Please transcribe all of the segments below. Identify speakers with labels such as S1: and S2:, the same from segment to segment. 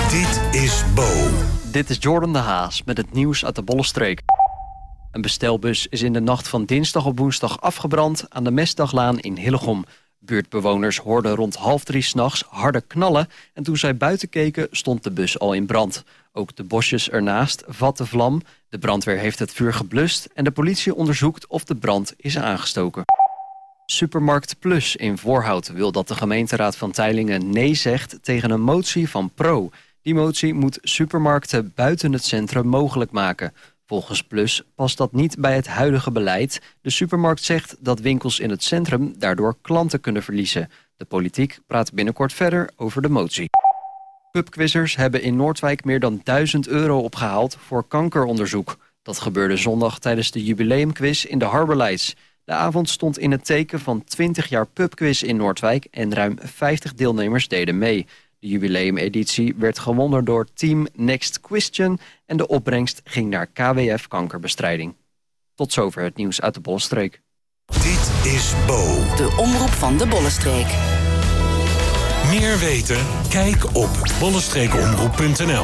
S1: Dit is Bo.
S2: Dit is Jordan de Haas met het nieuws uit de Bollenstreek. Een bestelbus is in de nacht van dinsdag op woensdag afgebrand aan de Mesdaglaan in Hillegom. Buurtbewoners hoorden rond 2:30 s'nachts harde knallen en toen zij buiten keken stond de bus al in brand. Ook de bosjes ernaast vatten vlam. De brandweer heeft het vuur geblust en de politie onderzoekt of de brand is aangestoken. Supermarkt Plus in Voorhout wil dat de gemeenteraad van Teylingen nee zegt tegen een motie van Pro. Die motie moet supermarkten buiten het centrum mogelijk maken. Volgens Plus past dat niet bij het huidige beleid. De supermarkt zegt dat winkels in het centrum daardoor klanten kunnen verliezen. De politiek praat binnenkort verder over de motie. Pubquizzers hebben in Noordwijk meer dan €1000 opgehaald voor kankeronderzoek. Dat gebeurde zondag tijdens de jubileumquiz in de Harbour Lights. De avond stond in het teken van 20 jaar pubquiz in Noordwijk en ruim 50 deelnemers deden mee. De jubileumeditie werd gewonnen door Team Next Question en de opbrengst ging naar KWF Kankerbestrijding. Tot zover het nieuws uit de Bollenstreek.
S1: Dit is Bo.
S3: De omroep van de Bollenstreek.
S1: Meer weten? Kijk op bollenstreekomroep.nl.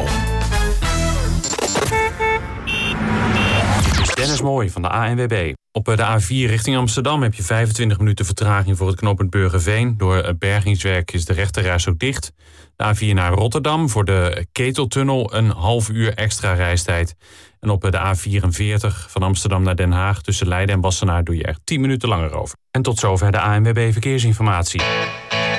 S4: Dennis Mooij van de ANWB. Op de A4 richting Amsterdam heb je 25 minuten vertraging voor het knooppunt Burgerveen. Door bergingswerk is de rechterreis ook dicht. De A4 naar Rotterdam voor de Keteltunnel een half uur extra reistijd. En op de A44 van Amsterdam naar Den Haag tussen Leiden en Wassenaar doe je er 10 minuten langer over. En tot zover de ANWB Verkeersinformatie.